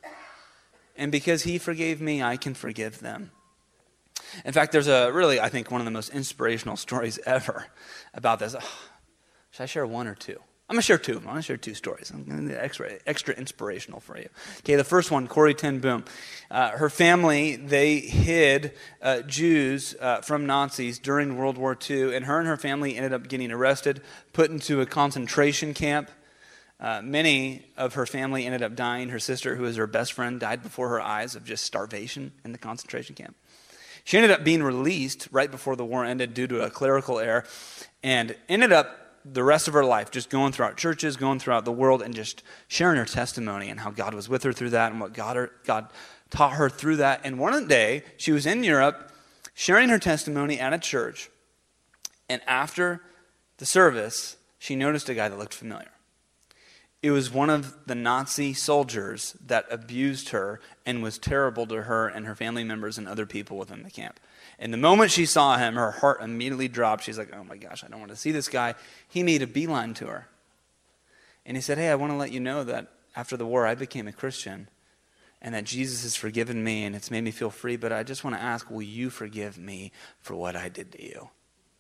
Speaker 3: And because he forgave me, I can forgive them. In fact, there's a really, I think, one of the most inspirational stories ever about this. Oh, should I share one or two? I'm going to share two. I'm going to share two stories. I'm going to extra, extra inspirational for you. Okay, the first one, Corrie ten Boom. Uh, her family, they hid uh, Jews uh, from Nazis during World War Two, and her and her family ended up getting arrested, put into a concentration camp. Uh, many of her family ended up dying. Her sister, who was her best friend, died before her eyes of just starvation in the concentration camp. She ended up being released right before the war ended due to a clerical error and ended up the rest of her life just going throughout churches, going throughout the world, and just sharing her testimony and how God was with her through that and what God, her, God taught her through that. And one day, she was in Europe sharing her testimony at a church, and after the service, she noticed a guy that looked familiar. It was one of the Nazi soldiers that abused her and was terrible to her and her family members and other people within the camp. And the moment she saw him, her heart immediately dropped. She's like, oh my gosh, I don't want to see this guy. He made a beeline to her. And he said, hey, I want to let you know that after the war, I became a Christian and that Jesus has forgiven me and it's made me feel free. But I just want to ask, will you forgive me for what I did to you?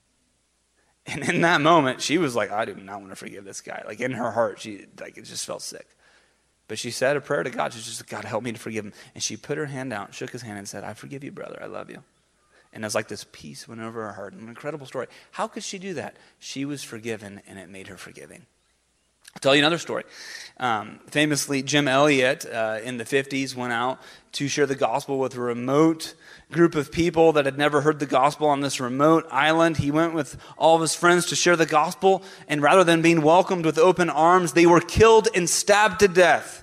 Speaker 3: And in that moment, she was like, I do not want to forgive this guy. Like in her heart, she like it just felt sick. But she said a prayer to God. She just, God, help me to forgive him. And she put her hand out, shook his hand and said, I forgive you, brother. I love you. And it was like this peace went over her heart. An incredible story. How could she do that? She was forgiven and it made her forgiving. I'll tell you another story. Um, famously, Jim Elliot uh, in the fifties went out to share the gospel with a remote group of people that had never heard the gospel on this remote island. He went with all of his friends to share the gospel, and rather than being welcomed with open arms, they were killed and stabbed to death.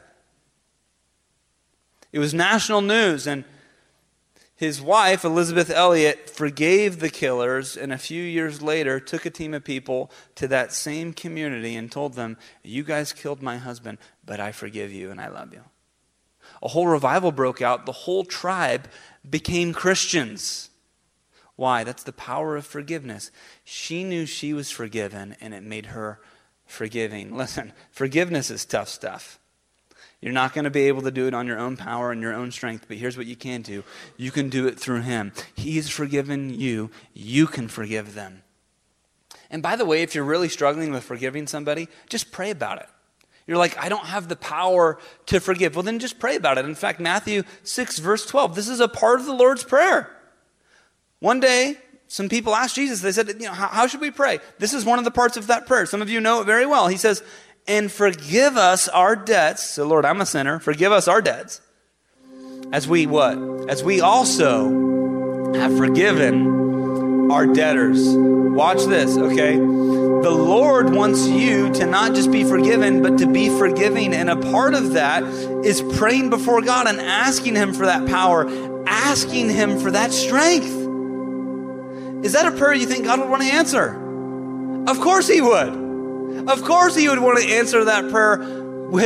Speaker 3: It was national news, and his wife, Elizabeth Elliot, forgave the killers, and a few years later took a team of people to that same community and told them, you guys killed my husband, but I forgive you and I love you. A whole revival broke out. The whole tribe became Christians. Why? That's the power of forgiveness. She knew she was forgiven, and it made her forgiving. Listen, forgiveness is tough stuff. You're not going to be able to do it on your own power and your own strength, but here's what you can do. You can do it through him. He's forgiven you. You can forgive them. And by the way, if you're really struggling with forgiving somebody, just pray about it. You're like, I don't have the power to forgive. Well, then just pray about it. In fact, Matthew six, verse twelve, this is a part of the Lord's Prayer. One day, some people asked Jesus, they said, you know, how, how should we pray? This is one of the parts of that prayer. Some of you know it very well. He says, and forgive us our debts. So, Lord, I'm a sinner. Forgive us our debts. As we what? As we also have forgiven our debtors. Watch this, okay? The Lord wants you to not just be forgiven, but to be forgiving. And a part of that is praying before God and asking him for that power, asking him for that strength. Is that a prayer you think God would want to answer? Of course he would. Of course he would want to answer that prayer with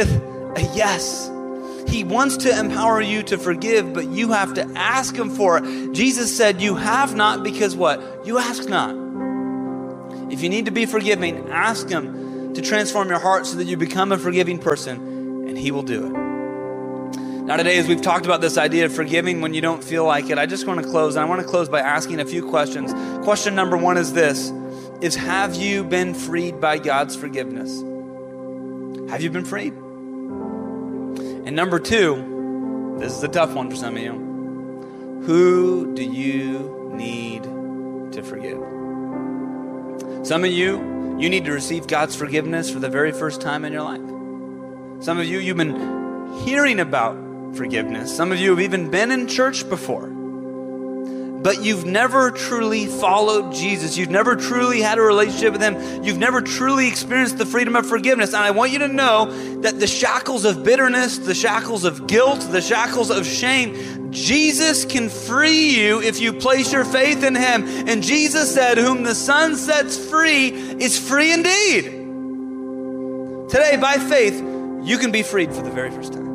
Speaker 3: a yes. He wants to empower you to forgive, but you have to ask him for it. Jesus said, you have not because what? You ask not. If you need to be forgiving, ask him to transform your heart so that you become a forgiving person, and he will do it. Now today, as we've talked about this idea of forgiving when you don't feel like it, I just want to close, and I want to close by asking a few questions. Question number one is this, is have you been freed by God's forgiveness? Have you been freed? And number two, this is a tough one for some of you. Who do you need to forgive? Some of you, you need to receive God's forgiveness for the very first time in your life. Some of you, you've been hearing about forgiveness. Some of you have even been in church before, but you've never truly followed Jesus. You've never truly had a relationship with him. You've never truly experienced the freedom of forgiveness. And I want you to know that the shackles of bitterness, the shackles of guilt, the shackles of shame, Jesus can free you if you place your faith in him. And Jesus said, whom the Son sets free is free indeed. Today, by faith, you can be freed for the very first time.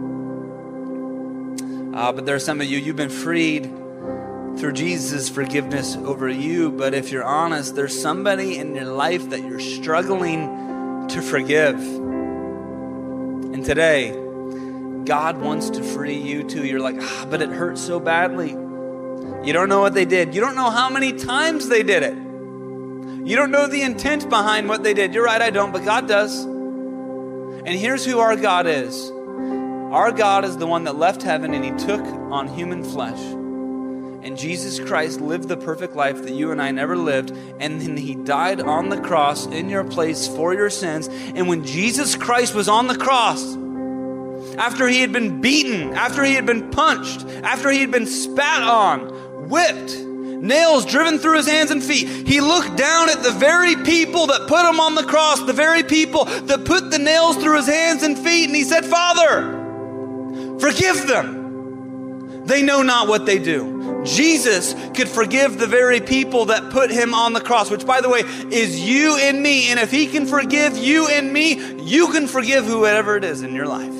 Speaker 3: Uh, but there are some of you, you've been freed through Jesus' forgiveness over you. But if you're honest, there's somebody in your life that you're struggling to forgive. And today, God wants to free you too. You're like, ah, but it hurts so badly. You don't know what they did. You don't know how many times they did it. You don't know the intent behind what they did. You're right, I don't, but God does. And here's who our God is. Our God is the one that left heaven and he took on human flesh. And Jesus Christ lived the perfect life that you and I never lived. And then he died on the cross in your place for your sins. And when Jesus Christ was on the cross, after he had been beaten, after he had been punched, after he had been spat on, whipped, nails driven through his hands and feet, he looked down at the very people that put him on the cross, the very people that put the nails through his hands and feet, and he said, Father, forgive them. They know not what they do. Jesus could forgive the very people that put him on the cross, which, by the way, is you and me. And if he can forgive you and me, you can forgive whoever it is in your life.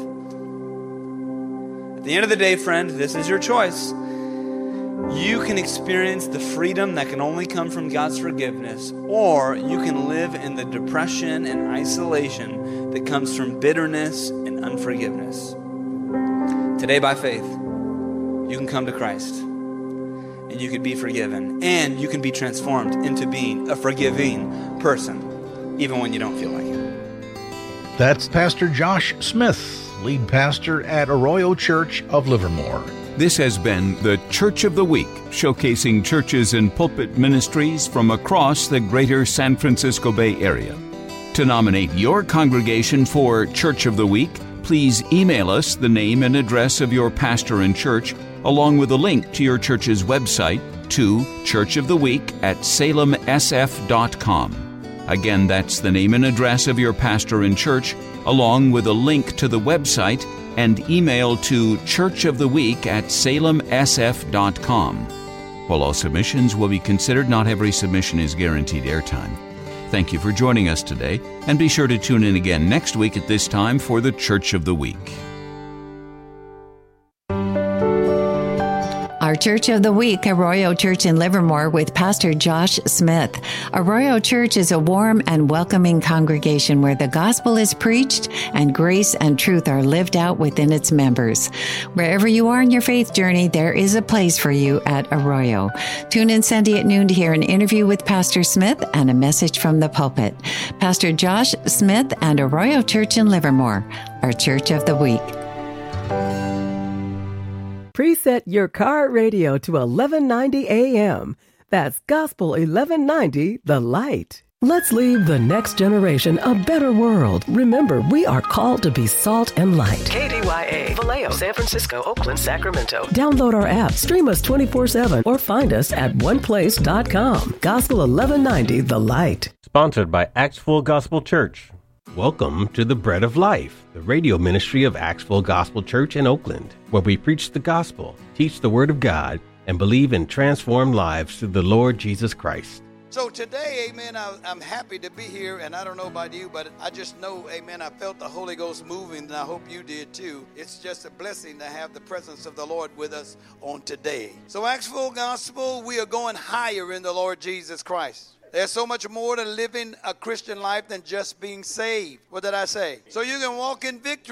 Speaker 3: At the end of the day, friend, this is your choice. You can experience the freedom that can only come from God's forgiveness, or you can live in the depression and isolation that comes from bitterness and unforgiveness. Today, by faith, you can come to Christ and you can be forgiven, and you can be transformed into being a forgiving person, even when you don't feel like it.
Speaker 2: That's Pastor Josh Smith, lead pastor at Arroyo Church of Livermore.
Speaker 4: This has been the Church of the Week, showcasing churches and pulpit ministries from across the greater San Francisco Bay Area. To nominate your congregation for Church of the Week, please email us the name and address of your pastor and church, along with a link to your church's website to church of the week at salem s f dot com. Again, that's the name and address of your pastor and church, along with a link to the website, and email to churchoftheweek at salem s f dot com. While all submissions will be considered, not every submission is guaranteed airtime. Thank you for joining us today, and be sure to tune in again next week at this time for the Church of the Week.
Speaker 5: Our Church of the Week, Arroyo Church in Livermore with Pastor Josh Smith. Arroyo Church is a warm and welcoming congregation where the gospel is preached and grace and truth are lived out within its members. Wherever you are in your faith journey, there is a place for you at Arroyo. Tune in Sunday at noon to hear an interview with Pastor Smith and a message from the pulpit. Pastor Josh Smith and Arroyo Church in Livermore, our Church of the Week.
Speaker 6: Preset your car radio to eleven ninety A M. That's Gospel eleven ninety, The Light. Let's leave the next generation a better world. Remember, we are called to be salt and light.
Speaker 7: K D Y A, Vallejo, San Francisco, Oakland, Sacramento.
Speaker 6: Download our app, stream us twenty-four seven, or find us at one place dot com. Gospel eleven ninety, The Light.
Speaker 8: Sponsored by Axville Gospel Church. Welcome to the Bread of Life, the radio ministry of Axville Gospel Church in Oakland, where we preach the gospel, teach the Word of God, and believe in transformed lives through the Lord Jesus Christ.
Speaker 9: So today, amen, I, I'm happy to be here, and I don't know about you, but I just know, amen, I felt the Holy Ghost moving, and I hope you did too. It's just a blessing to have the presence of the Lord with us on today. So Acts Full Gospel, we are going higher in the Lord Jesus Christ. There's so much more to living a Christian life than just being saved. What did I say? So you can walk in victory.